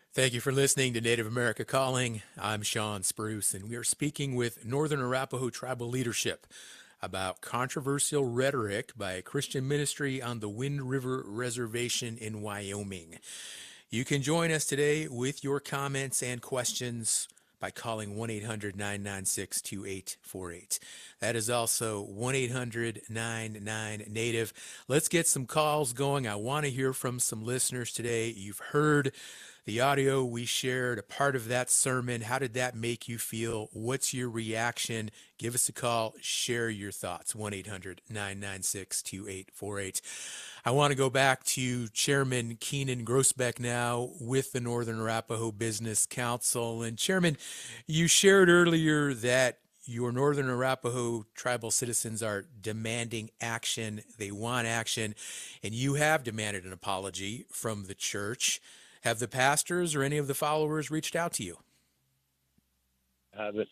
Thank you for listening to Native America Calling. I'm Sean Spruce, and we are speaking with Northern Arapaho tribal leadership about controversial rhetoric by a Christian ministry on the Wind River Reservation in Wyoming. You can join us today with your comments and questions by calling 1 800 996 2848. That is also 1 800 99 Native. Let's get some calls going. I want to hear from some listeners today. You've heard the audio we shared, a part of that sermon. How did that make you feel? What's your reaction? Give us a call, share your thoughts. 1 800 996 2848. I want to go back to Chairman Keenan Grossbeck now with the Northern Arapaho Business Council. And Chairman, you shared earlier that your Northern Arapaho tribal citizens are demanding action. They want action, and you have demanded an apology from the church. Have the pastors or any of the followers reached out to you? Have it.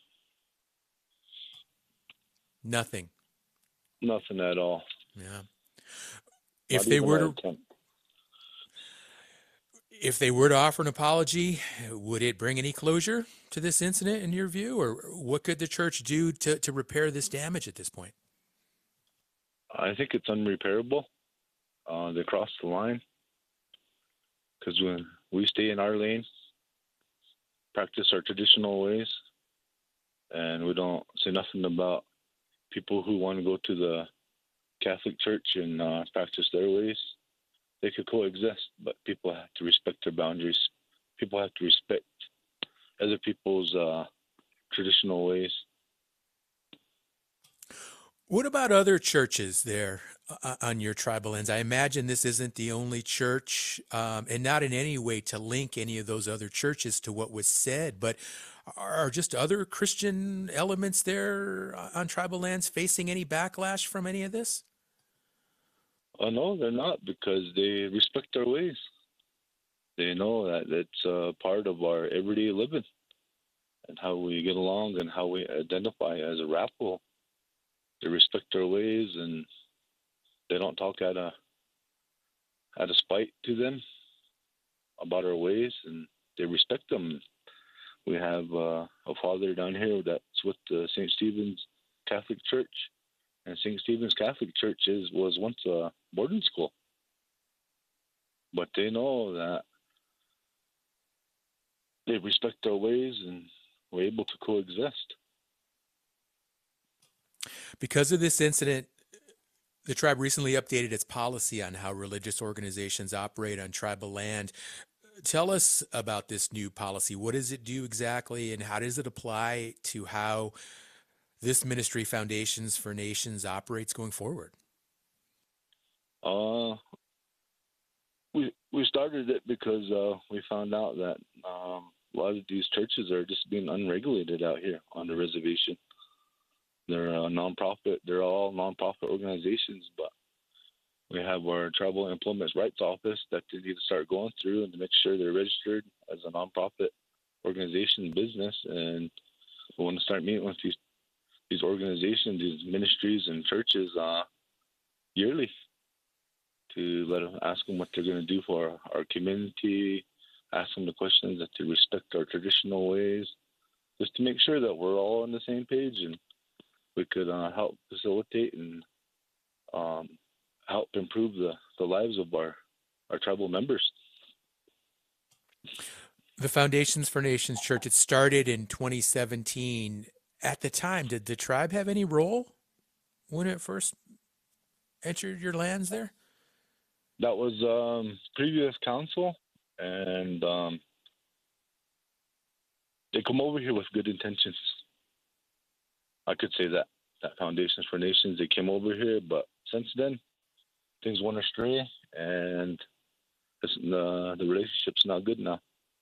Nothing. Nothing at all. Yeah. If Not they even were an to attempt. if they were to offer an apology, would it bring any closure to this incident in your view, or what could the church do to repair this damage at this point? I think it's unrepairable. They crossed the line because when we stay in our lane, practice our traditional ways, and we don't say nothing about people who want to go to the Catholic Church and practice their ways. They could coexist, but people have to respect their boundaries. People have to respect other people's traditional ways. What about other churches there on your tribal lands? I imagine this isn't the only church, and not in any way to link any of those other churches to what was said, but are just other Christian elements there on tribal lands facing any backlash from any of this? No, they're not because they respect our ways. They know that it's part of our everyday living and how we get along and how we identify as a Arapaho. They respect our ways and they don't talk out of spite to them about our ways, and they respect them. We have a father down here that's with the St. Stephen's Catholic Church, and St. Stephen's Catholic Church was once a boarding school, but they know that they respect our ways and we're able to coexist. Because of this incident, the tribe recently updated its policy on how religious organizations operate on tribal land. Tell us about this new policy. What does it do exactly, and how does it apply to how this ministry, Foundations for Nations, operates going forward? Uh, we started it because we found out that a lot of these churches are just being unregulated out here on the reservation. They're a nonprofit. They're all nonprofit organizations, but we have our Tribal Employment Rights Office that they need to start going through and to make sure they're registered as a nonprofit organization business. And we want to start meeting with these organizations, these ministries and churches yearly to ask them what they're going to do for our community, ask them the questions that they respect our traditional ways, just to make sure that we're all on the same page and we could help facilitate and help improve the lives of our tribal members. The Foundations for Nations Church, it started in 2017. At the time, did the tribe have any role when it first entered your lands there? That was previous council, and they come over here with good intentions. I could say that Foundations for Nations, they came over here, but since then, things went astray, and the relationship's not good now.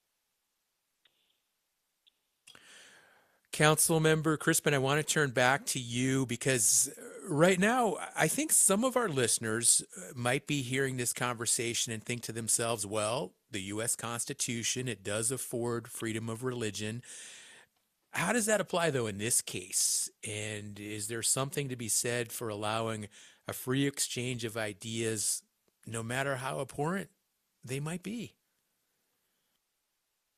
Council member Crispin, I want to turn back to you because right now, I think some of our listeners might be hearing this conversation and think to themselves, well, the U.S. Constitution, it does afford freedom of religion. How does that apply, though, in this case? And is there something to be said for allowing a free exchange of ideas, no matter how abhorrent they might be?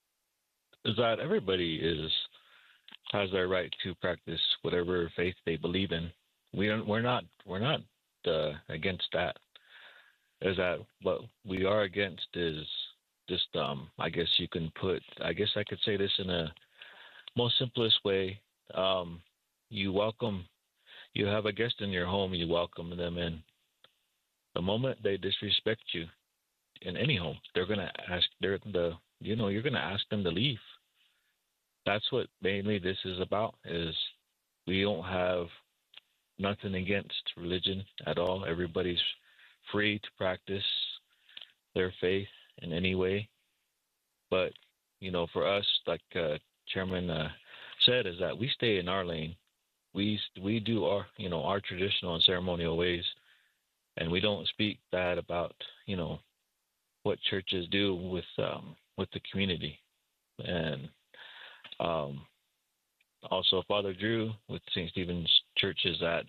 is that everybody has their right to practice whatever faith they believe in. We're not against that. Is that what we are against is just I guess you can put I guess I could say this in a most simplest way. Um, you welcome you have a guest in your home, you welcome them in. The moment they disrespect you in any home, they're gonna ask you're gonna ask them to leave. That's what mainly this is about is we don't have nothing against religion at all. Everybody's free to practice their faith in any way. But, for us, like Chairman said, is that we stay in our lane. We do our traditional and ceremonial ways, and we don't speak bad about, what churches do with the community. And um, also Father Drew with St. Stephen's Church is that,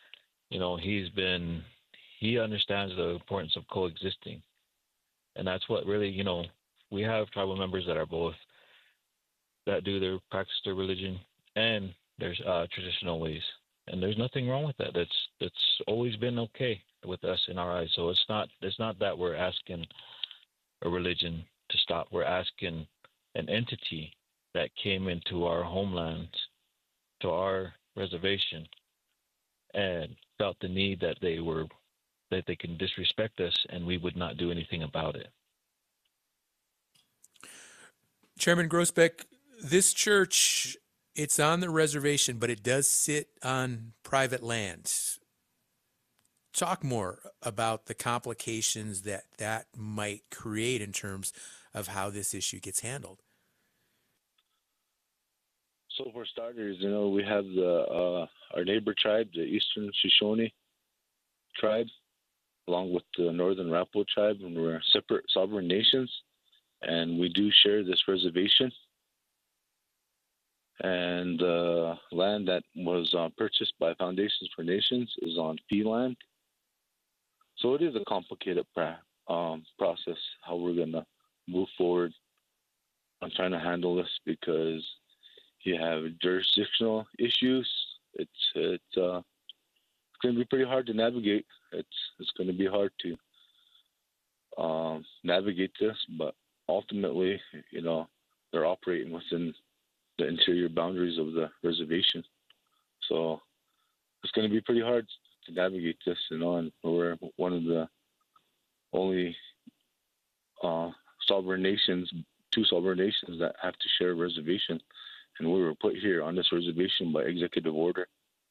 he understands the importance of coexisting. And that's what really, we have tribal members that are both, that do their practice their religion and there's traditional ways. And there's nothing wrong with that. That's always been okay with us in our eyes. So it's not that we're asking a religion to stop. We're asking an entity that came into our homelands, to our reservation, and felt the need that they can disrespect us, and we would not do anything about it. Chairman Grossbeck, this church, it's on the reservation, but it does sit on private land. Talk more about the complications that might create in terms of how this issue gets handled. So for starters, we have our neighbor tribe, the Eastern Shoshone tribe, along with the Northern Arapaho tribe, and we're separate sovereign nations, and we do share this reservation. And the land that was purchased by Foundations for Nations is on fee land. So it is a complicated process how we're going to move forward on trying to handle this, because you have jurisdictional issues. It's going to be pretty hard to navigate. It's going to be hard to navigate this, but ultimately, they're operating within the interior boundaries of the reservation. So it's going to be pretty hard to navigate this, and we're one of the only sovereign nations, two sovereign nations that have to share a reservation. And we were put here on this reservation by executive order.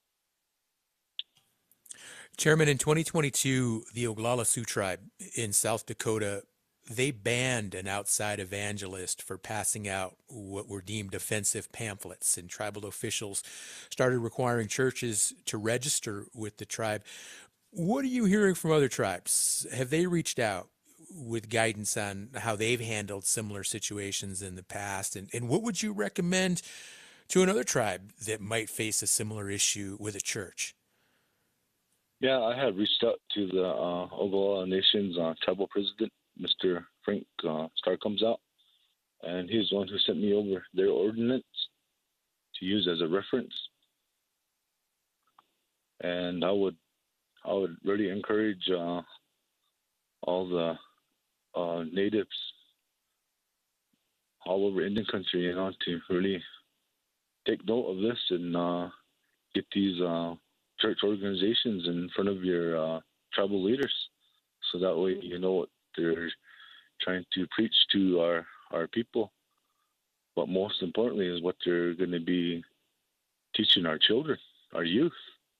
Chairman, in 2022, the Oglala Sioux tribe in South Dakota, they banned an outside evangelist for passing out what were deemed offensive pamphlets, and tribal officials started requiring churches to register with the tribe. What are you hearing from other tribes? Have they reached out with guidance on how they've handled similar situations in the past? And what would you recommend to another tribe that might face a similar issue with a church? Yeah, I have reached out to the Oglala Nation's tribal president, Mr. Frank Starcomes out, and he's the one who sent me over their ordinance to use as a reference. And I would really encourage all the natives all over Indian country, to really take note of this and get these church organizations in front of your tribal leaders, so that way you know what they're trying to preach to our people. But most importantly is what they're going to be teaching our children, our youth.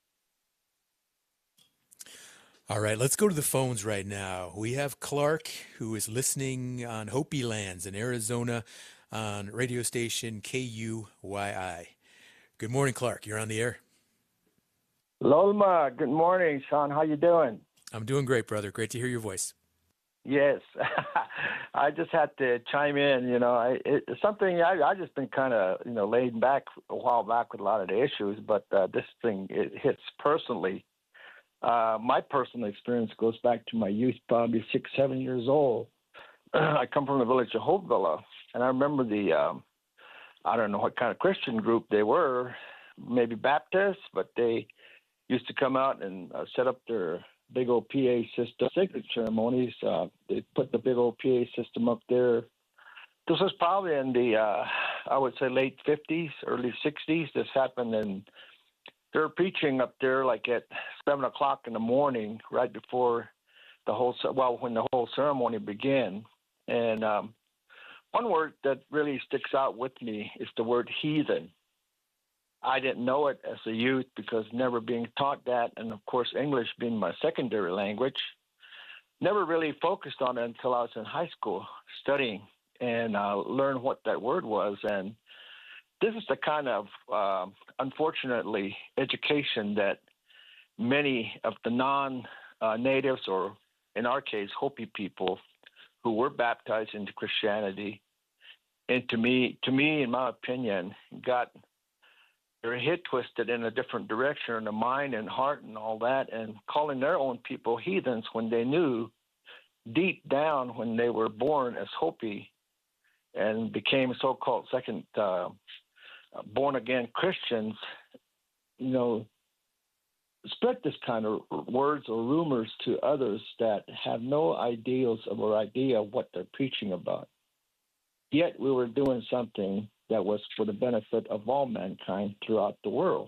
All right, let's go to the phones right now. We have Clark, who is listening on Hopi Lands in Arizona on radio station KUYI. Good morning, Clark. You're on the air. Lolma, good morning, Sean. How you doing? I'm doing great, brother. Great to hear your voice. Yes. I just had to chime in. It's something I just been kind of, laid back a while back with a lot of the issues, but this thing, it hits personally. My personal experience goes back to my youth, probably 6-7 years old. I come from the village of Hopevilla, and I remember the I don't know what kind of Christian group they were, maybe Baptists, but they used to come out and set up their big old PA system, sacred ceremonies. They put the big old PA system up there. This was probably in the, I would say, late 50s, early 60s. This happened, and they were preaching up there like at 7 o'clock in the morning, right before when the whole ceremony began. And one word that really sticks out with me is the word heathen. I didn't know it as a youth because never being taught that, and of course English being my secondary language, never really focused on it until I was in high school studying and learned what that word was. And this is the kind of, unfortunately, education that many of the non-natives, or in our case, Hopi people, who were baptized into Christianity, and to me, in my opinion, got their head twisted in a different direction in the mind and heart and all that, and calling their own people heathens when they knew deep down when they were born as Hopi and became so-called second born-again Christians, spread this kind of words or rumors to others that have no ideals or idea of what they're preaching about. Yet we were doing something that was for the benefit of all mankind throughout the world.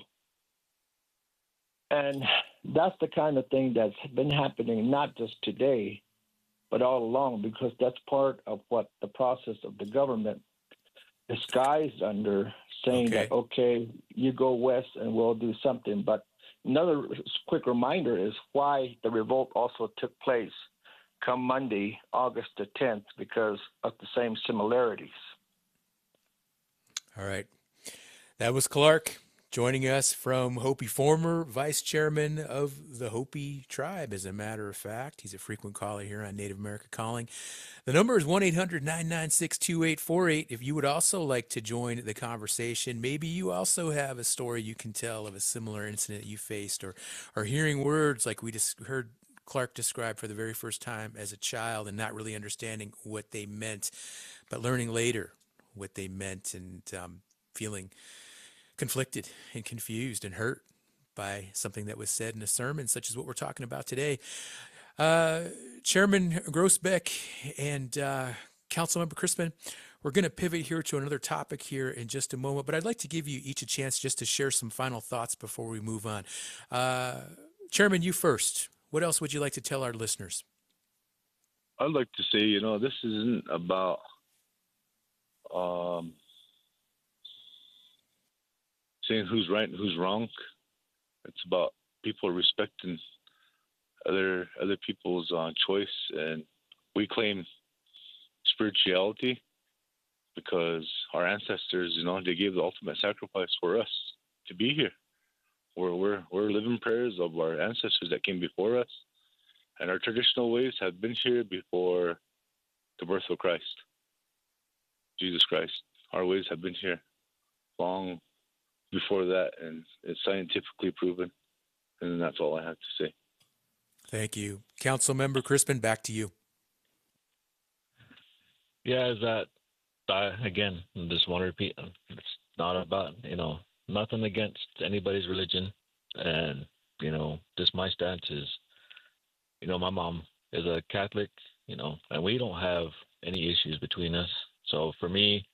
And that's the kind of thing that's been happening not just today, but all along, because that's part of what the process of the government disguised under, saying that, okay, you go west and we'll do something. But another quick reminder is why the revolt also took place come Monday, August the 10th, because of the same similarities. All right. That was Clark joining us from Hopi, former vice chairman of the Hopi tribe, as a matter of fact. He's a frequent caller here on Native America Calling. The number is 1-800-996-2848. If you would also like to join the conversation, maybe you also have a story you can tell of a similar incident you faced, or hearing words like we just heard Clark describe for the very first time as a child and not really understanding what they meant, but learning later what they meant, and feeling conflicted and confused and hurt by something that was said in a sermon, such as what we're talking about today. Chairman Groesbeck and Councilmember Crispin, we're going to pivot here to another topic here in just a moment, but I'd like to give you each a chance just to share some final thoughts before we move on. Chairman, you first. What else would you like to tell our listeners? I'd like to say, this isn't about saying who's right and who's wrong. It's about people respecting other people's choice, and we claim spirituality because our ancestors, they gave the ultimate sacrifice for us to be here. We're living prayers of our ancestors that came before us, and our traditional ways have been here before the birth of Christ, Jesus Christ. Our ways have been here long before that, and it's scientifically proven, and that's all I have to say. Thank you. Councilmember Crispin, back to you. Yeah, is that, again, I just want to repeat, it's not about, nothing against anybody's religion. And, just my stance is, my mom is a Catholic, and we don't have any issues between us. So for me,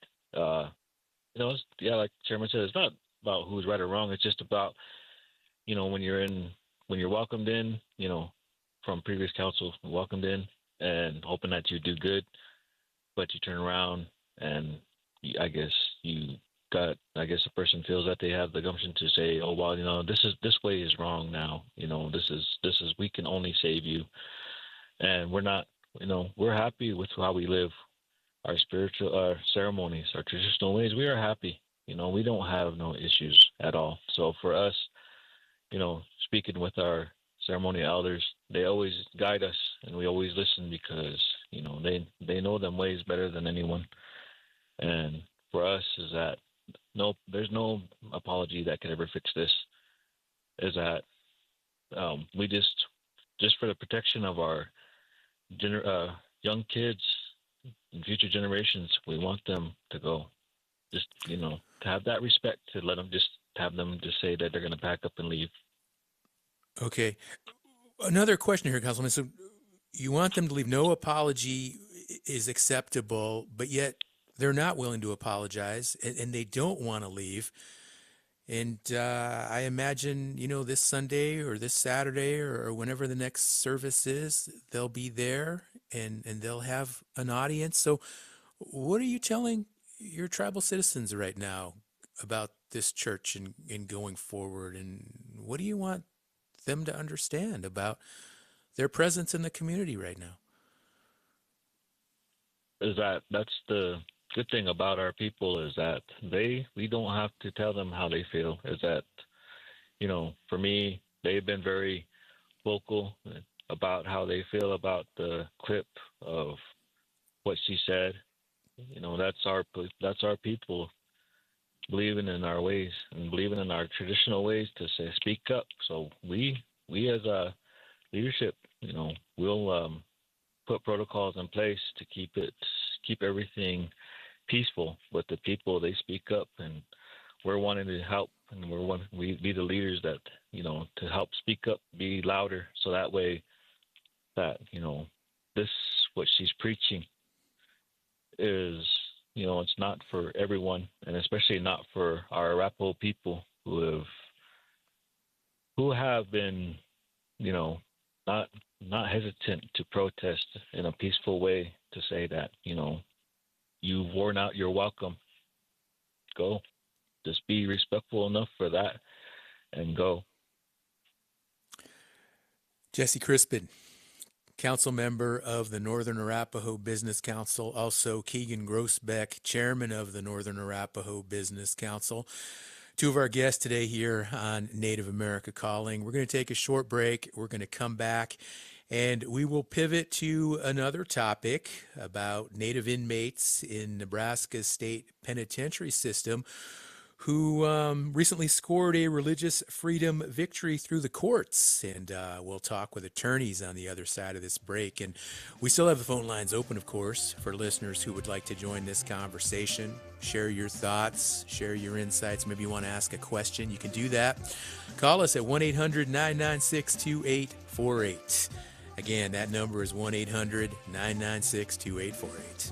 like Chairman said, it's not about who's right or wrong. It's just about, when you're welcomed in, from previous council, welcomed in and hoping that you do good, but you turn around and a person feels that they have the gumption to say, oh, well, this way is wrong now. This is we can only save you. And we're not, we're happy with how we live our spiritual, our ceremonies, our traditional ways. We are happy. We don't have no issues at all. So for us, speaking with our ceremonial elders, they always guide us and we always listen because, they know them ways better than anyone. And for us is that, there's no apology that could ever fix this. Is that we just for the protection of our young kids and future generations, we want them to go. just, to have that respect, to let them just have them just say that they're going to pack up and leave. Okay. Another question here, Councilman. So you want them to leave. No apology is acceptable, but yet they're not willing to apologize and they don't want to leave. And I imagine, this Sunday or this Saturday or whenever the next service is, they'll be there and they'll have an audience. So what are you telling your tribal citizens right now about this church and going forward? And what do you want them to understand about their presence in the community right now? That's the good thing about our people, is that we don't have to tell them how they feel. Is that, for me, they've been very vocal about how they feel about the clip of what she said. That's our people believing in our ways and believing in our traditional ways to say, speak up. So we as a leadership, we'll put protocols in place to keep everything peaceful. But the people, they speak up, and we're wanting to help, and we be the leaders that, to help speak up, be louder, so that way that, this, what she's preaching is, it's not for everyone, and especially not for our Arapaho people who have been, not hesitant to protest in a peaceful way, to say that, you've worn out your welcome. Go. Just be respectful enough for that and go. Jesse Crispin, council member of the Northern Arapaho Business Council, also Keegan Grossbeck, chairman of the Northern Arapaho Business Council. Two of our guests today here on Native America Calling. We're going to take a short break. We're going to come back and we will pivot to another topic about Native inmates in Nebraska's state penitentiary system who recently scored a religious freedom victory through the courts. And we'll talk with attorneys on the other side of this break. And we still have the phone lines open, of course, for listeners who would like to join this conversation, share your thoughts, share your insights. Maybe you want to ask a question. You can do that. Call us at 1-800-996-2848. Again, that number is 1-800-996-2848.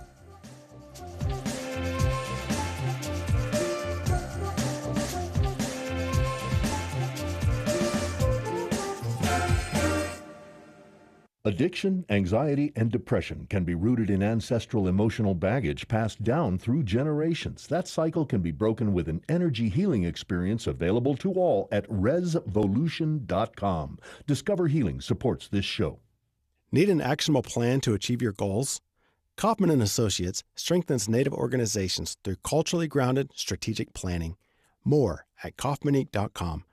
Addiction, anxiety, and depression can be rooted in ancestral emotional baggage passed down through generations. That cycle can be broken with an energy healing experience available to all at resvolution.com. Discover Healing supports this show. Need an actionable plan to achieve your goals? Kaufman & Associates strengthens Native organizations through culturally grounded strategic planning. More at kaufmaninc.com,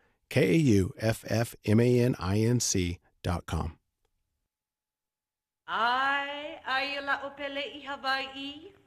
KAUFFMANINC.com. Ai la opele I Hawaii,